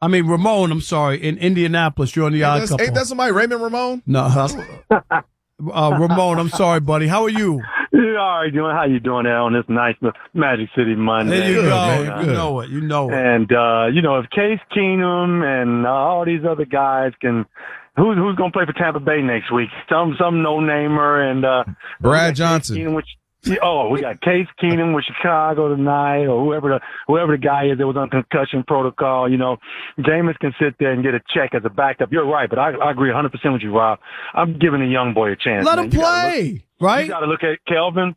I mean, Ramon, I'm sorry, in Indianapolis. You're on the Odd Couple. Ain't that somebody, Raymond Ramon? No. Ramon, I'm sorry, buddy. How are you? Yeah, all right, doing. How you doing there on this nice Magic City Monday? There you go. Man, You know it. You know it. And if Case Keenum and all these other guys can, who's going to play for Tampa Bay next week? Some no-namer and Brad Johnson. We got Case Keenum with Chicago tonight, or whoever the guy is that was on concussion protocol. Jameis can sit there and get a check as a backup. You're right, but I agree 100% with you, Rob. I'm giving a young boy a chance. Let him play, right? You got to look at Kelvin.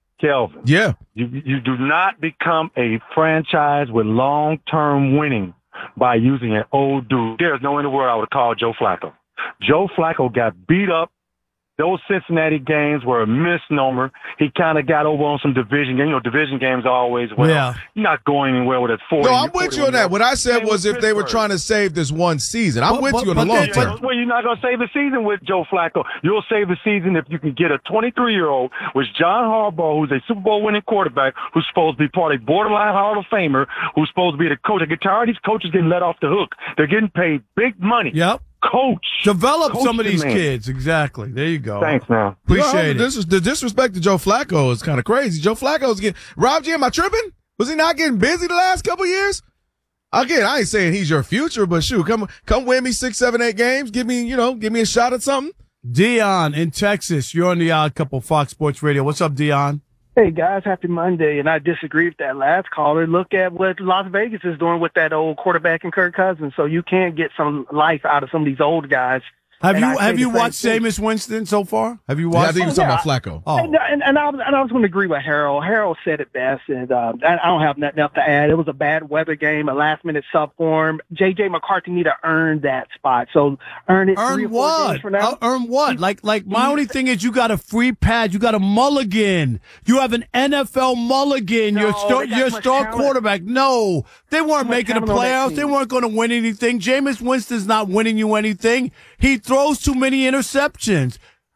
Yeah. You do not become a franchise with long-term winning by using an old dude. There's no in the world I would call Joe Flacco. Joe Flacco got beat up. Those Cincinnati games were a misnomer. He kind of got over on some division games. Division games are always, you're not going anywhere with a 40. No, I'm with you on that. What I said was if they were trying to save this one season. I'm with you on the long term. Well, you're not going to save the season with Joe Flacco. You'll save the season if you can get a 23-year-old with John Harbaugh, who's a Super Bowl winning quarterback, who's supposed to be part of a borderline Hall of Famer, who's supposed to be the coach. I get tired of these coaches getting let off the hook. They're getting paid big money. Yep. Coach. Develop Coach some of these man. kids. Exactly. There you go. Thanks, man. Appreciate it. The disrespect to Joe Flacco is kind of crazy. Joe Flacco's getting – Rob G, am I tripping? Was he not getting busy the last couple of years? Again, I ain't saying he's your future, but shoot, come win me 6, 7, 8 games. Give me a shot at something. Dion in Texas. You're on the Odd Couple, Fox Sports Radio. What's up, Dion? Hey, guys, happy Monday. And I disagree with that last caller. Look at what Las Vegas is doing with that old quarterback and Kirk Cousins. So you can get some life out of some of these old guys. Have you watched Jameis Winston so far? Have you watched? I think he was talking about Flacco. Oh. And I was going to agree with Harold. Harold said it best, and I don't have nothing else to add. It was a bad weather game, a last-minute sub for him. J.J. McCarthy need to earn that spot. So earn it. Earn 3 or 4 what? games from now. Earn what? Like my only thing is you got a free pad. You got a mulligan. You have an NFL mulligan. No, your star quarterback. No, they weren't making the playoffs. They weren't going to win anything. Jameis Winston's not winning you anything. He throws too many interceptions.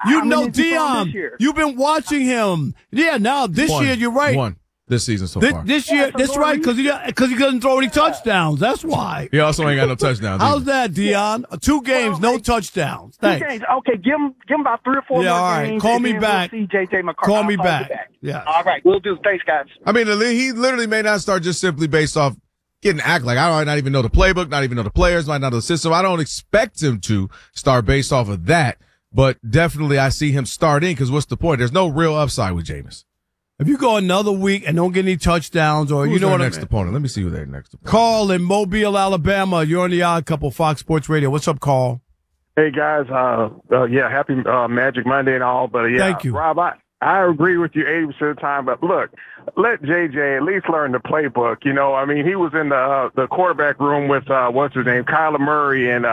Dion, you've been watching him. Yeah, now this year, you're right. One this season so far. This year, that's right, because he doesn't throw any touchdowns. That's why. He also ain't got no touchdowns. How's that, Dion? 2 games, no touchdowns. Thanks. 2 games. Okay, give him about 3 or 4 more all right. games. Call me back. We'll see J.J. McCarthy. Call me back. Yeah. All right, we'll do. Thanks, guys. I mean, he literally may not start just simply based off getting act like I might not even know the playbook, not even know the players, might not know the system. I don't expect him to start based off of that, but definitely I see him starting because what's the point? There's no real upside with Jameis. If you go another week and don't get any touchdowns or Who's you know their what next opponent? Let me see who their next opponent. Carl in Mobile, Alabama. You're on the Odd Couple, Fox Sports Radio. What's up, Carl? Hey guys, happy Magic Monday and all, but Thank you. Rob, I agree with you 80% of the time, but look, let JJ at least learn the playbook. I mean, he was in the quarterback room with what's his name, Kyler Murray, and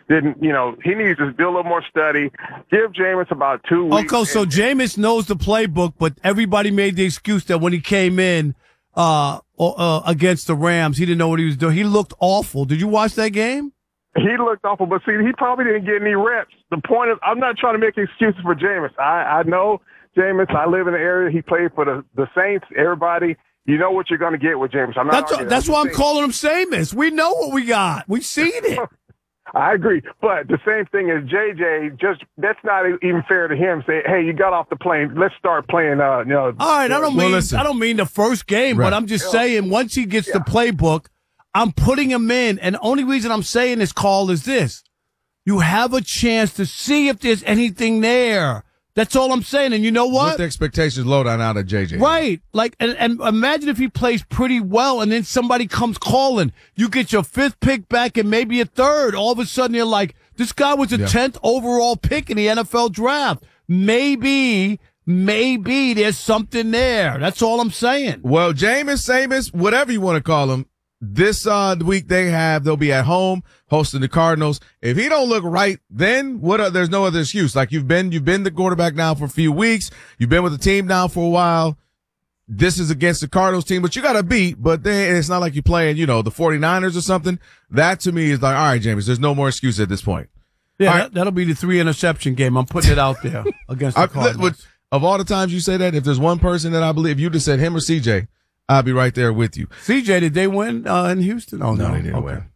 he needs to do a little more study. Give Jameis about 2 weeks. Okay, so Jameis knows the playbook, but everybody made the excuse that when he came in against the Rams, he didn't know what he was doing. He looked awful. Did you watch that game? He looked awful, but see, he probably didn't get any reps. The point is, I'm not trying to make excuses for Jameis. I know Jameis. I live in the area. He played for the Saints. Everybody, you know what you're going to get with Jameis. That's why I'm calling him Jameis. We know what we got. We've seen it. I agree, but the same thing as JJ. That's not even fair to him. Say, hey, you got off the plane. Let's start playing. All right, I don't mean the first game, but I'm just saying once he gets the playbook, I'm putting him in. And the only reason I'm saying this, Carl, is this: you have a chance to see if there's anything there. That's all I'm saying. And you know what? With the expectations low down out of JJ. Right. Like, and imagine if he plays pretty well and then somebody comes calling. You get your 5th pick back and maybe a 3rd. All of a sudden you're like, this guy was a 10th overall pick in the NFL draft. Maybe there's something there. That's all I'm saying. Well, Jameis, whatever you want to call him, this week they'll be at home hosting the Cardinals. If he don't look right, then there's no other excuse. Like you've been the quarterback now for a few weeks. You've been with the team now for a while. This is against the Cardinals team, but you got to beat. But then it's not like you're playing, the 49ers or something. That to me is like, all right, Jameis, there's no more excuse at this point. Yeah, that'll be the 3 interception game. I'm putting it out there against the Cardinals. Of all the times you say that, if there's one person that I believe, if you just said him or CJ, I'll be right there with you. CJ, did they win in Houston? Oh, no, they didn't win.